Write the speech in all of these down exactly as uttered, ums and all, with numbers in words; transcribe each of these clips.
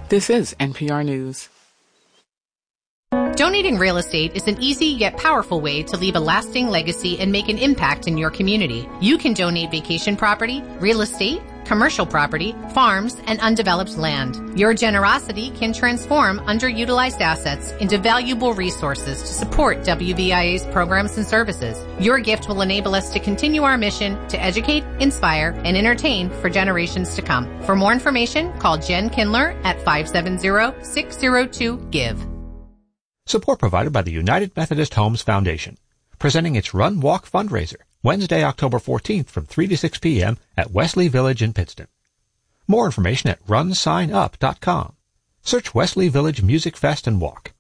This is N P R News. Donating real estate is an easy yet powerful way to leave a lasting legacy and make an impact in your community. You can donate vacation property, real estate, commercial property, farms, and undeveloped land. Your generosity can transform underutilized assets into valuable resources to support W V I A's programs and services. Your gift will enable us to continue our mission to educate, inspire, and entertain for generations to come. For more information, call Jen Kindler at five seven zero, six zero two, GIVE. Support provided by the United Methodist Homes Foundation, presenting its Run Walk fundraiser, Wednesday, October fourteenth from three to six p.m. at Wesley Village in Pittston. More information at run sign up dot com. Search Wesley Village Music Fest and Walk.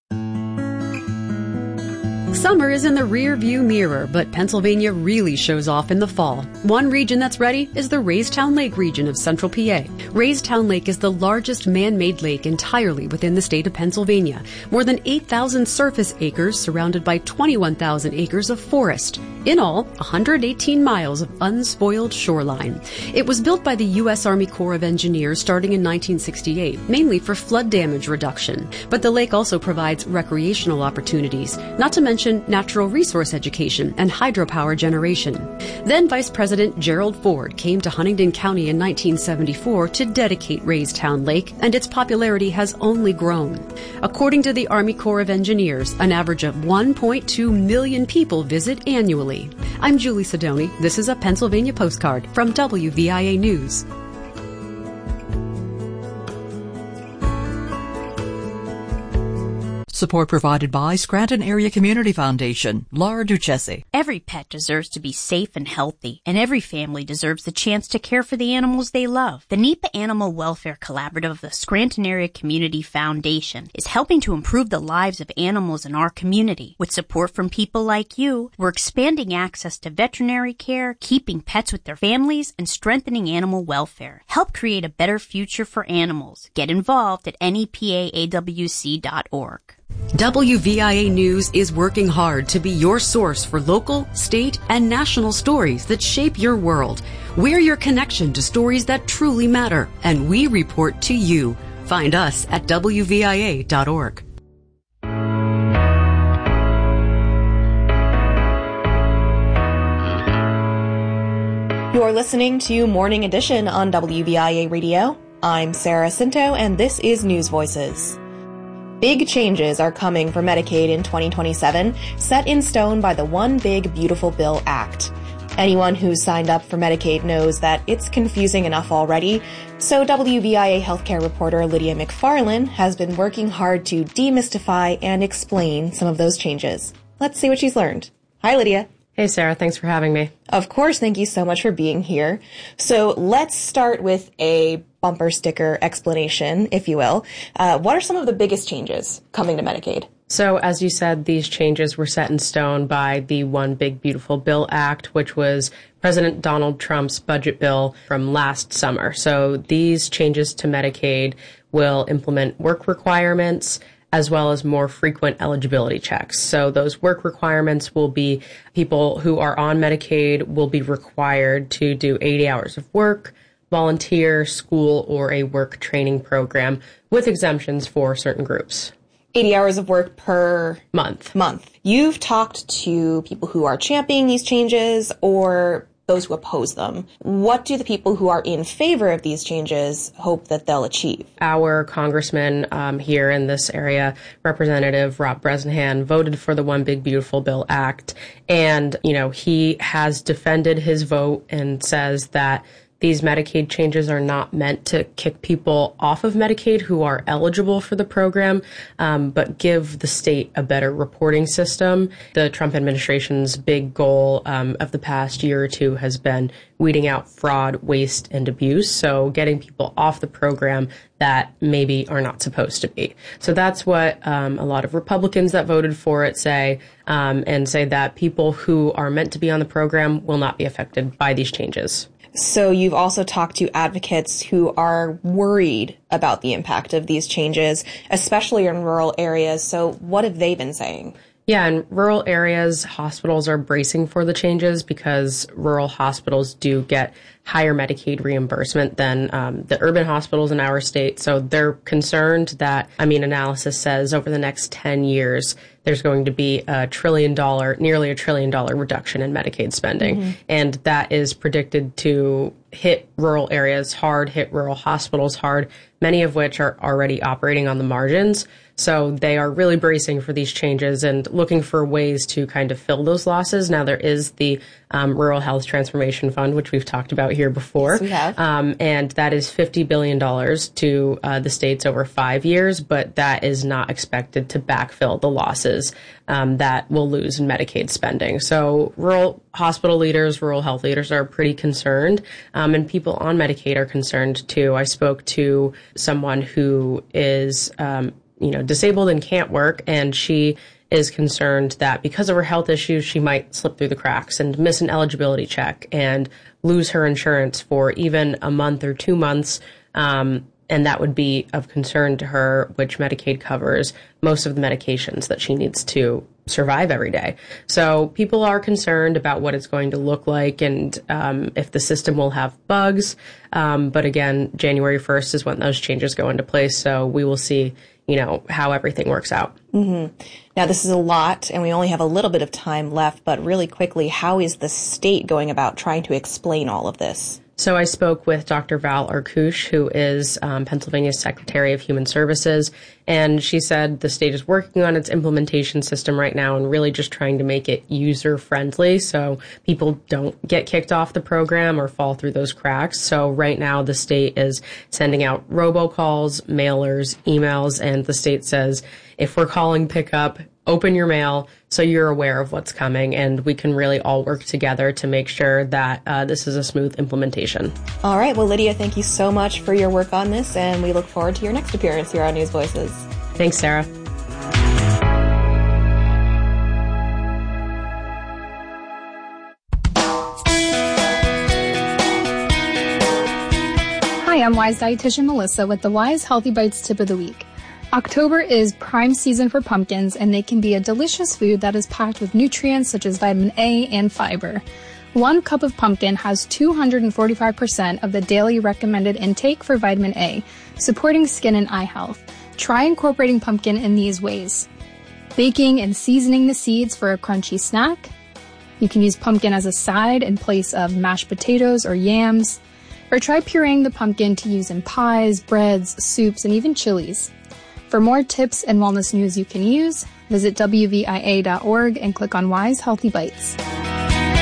Summer is in the rear view mirror, but Pennsylvania really shows off in the fall. One region that's ready is the Raystown Lake region of central P A. Raystown Lake is the largest man-made lake entirely within the state of Pennsylvania. More than eight thousand surface acres surrounded by twenty-one thousand acres of forest. In all, one hundred eighteen miles of unspoiled shoreline. It was built by the U S Army Corps of Engineers starting in nineteen sixty-eight, mainly for flood damage reduction. But the lake also provides recreational opportunities, not to mention natural resource education and hydropower generation. Then Vice President Gerald Ford came to Huntingdon County in nineteen seventy-four to dedicate Raystown Lake, and its popularity has only grown. According to the Army Corps of Engineers, an average of one point two million people visit annually. I'm Julie Sidoni. This is a Pennsylvania postcard from W V I A News. Support provided by Scranton Area Community Foundation. Laura Duchessi. Every pet deserves to be safe and healthy, and every family deserves the chance to care for the animals they love. The NEPA Animal Welfare Collaborative of the Scranton Area Community Foundation is helping to improve the lives of animals in our community. With support from people like you, we're expanding access to veterinary care, keeping pets with their families, and strengthening animal welfare. Help create a better future for animals. Get involved at N E P A A W C dot org. W V I A News is working hard to be your source for local, state, and national stories that shape your world. We're your connection to stories that truly matter, and we report to you. Find us at W V I A dot org. You're listening to Morning Edition on W V I A Radio. I'm Sarah Cinto, and this is News Voices. Big changes are coming for Medicaid in twenty twenty-seven, set in stone by the One Big Beautiful Bill Act. Anyone who's signed up for Medicaid knows that it's confusing enough already, so W V I A healthcare reporter Lydia McFarlane has been working hard to demystify and explain some of those changes. Let's see what she's learned. Hi, Lydia. Hey, Sarah. Thanks for having me. Of course. Thank you so much for being here. So let's start with a bumper sticker explanation, if you will. Uh, what are some of the biggest changes coming to Medicaid? So, as you said, these changes were set in stone by the One Big Beautiful Bill Act, which was President Donald Trump's budget bill from last summer. So these changes to Medicaid will implement work requirements as well as more frequent eligibility checks. So those work requirements will be people who are on Medicaid will be required to do eighty hours of work, volunteer, school, or a work training program with exemptions for certain groups. eighty hours of work per month. Month. You've talked to people who are championing these changes or those who oppose them. What do the people who are in favor of these changes hope that they'll achieve? Our congressman um, here in this area, Representative Rob Bresnahan, voted for the One Big Beautiful Bill Act. And, you know, he has defended his vote and says that these Medicaid changes are not meant to kick people off of Medicaid who are eligible for the program, um, but give the state a better reporting system. The Trump administration's big goal um, of the past year or two has been weeding out fraud, waste, and abuse, so getting people off the program that maybe are not supposed to be. So that's what um, a lot of Republicans that voted for it say, um, and say that people who are meant to be on the program will not be affected by these changes. So you've also talked to advocates who are worried about the impact of these changes, especially in rural areas. So what have they been saying? Yeah, in rural areas, hospitals are bracing for the changes because rural hospitals do get higher Medicaid reimbursement than um, the urban hospitals in our state. So they're concerned that, I mean, analysis says over the next ten years, there's going to be a trillion dollar, nearly a trillion dollar reduction in Medicaid spending. Mm-hmm. And that is predicted to hit rural areas hard, hit rural hospitals hard, many of which are already operating on the margins. So they are really bracing for these changes and looking for ways to kind of fill those losses. Now, there is the um, Rural Health Transformation Fund, which we've talked about here before. Yes, we have. Um, and that is fifty billion dollars to uh, the states over five years, but that is not expected to backfill the losses um, that we'll lose in Medicaid spending. So rural hospital leaders, rural health leaders are pretty concerned, um, and people on Medicaid are concerned too. I spoke to someone who is um, you know, disabled and can't work, and she is concerned that because of her health issues, she might slip through the cracks and miss an eligibility check and lose her insurance for even a month or two months. Um, and that would be of concern to her, which Medicaid covers most of the medications that she needs to survive every day. So people are concerned about what it's going to look like and um, if the system will have bugs. Um, but again, January first is when those changes go into place. So we will see, you know, how everything works out. Mm-hmm. Now, this is a lot, and we only have a little bit of time left, but really quickly, how is the state going about trying to explain all of this? So I spoke with Doctor Val Arkush, who is um, Pennsylvania's Secretary of Human Services, and she said the state is working on its implementation system right now and really just trying to make it user-friendly so people don't get kicked off the program or fall through those cracks. So right now the state is sending out robocalls, mailers, emails, and the state says, if we're calling pickup, open your mail so you're aware of what's coming, and we can really all work together to make sure that uh, this is a smooth implementation. All right. Well, Lydia, thank you so much for your work on this, and we look forward to your next appearance here on News Voices. Thanks, Sarah. Hi, I'm Wise Dietitian Melissa with the Wise Healthy Bites Tip of the Week. October is prime season for pumpkins, and they can be a delicious food that is packed with nutrients such as vitamin A and fiber. One cup of pumpkin has two hundred forty-five percent of the daily recommended intake for vitamin A, supporting skin and eye health. Try incorporating pumpkin in these ways: baking and seasoning the seeds for a crunchy snack. You can use pumpkin as a side in place of mashed potatoes or yams. Or try pureeing the pumpkin to use in pies, breads, soups, and even chilies. For more tips and wellness news you can use, visit W V I A dot org and click on Wise Healthy Bites.